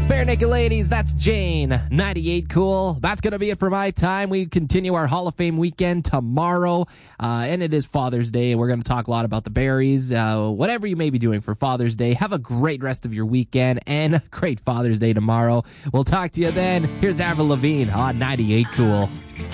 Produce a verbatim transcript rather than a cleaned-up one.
Bare Naked Ladies, that's Jane. ninety-eight Cool. That's going to be it for my time. We continue our Hall of Fame weekend tomorrow, uh, and it is Father's Day. We're going to talk a lot about the berries. Uh, whatever you may be doing for Father's Day, have a great rest of your weekend and a great Father's Day tomorrow. We'll talk to you then. Here's Avril Lavigne on ninety-eight Cool.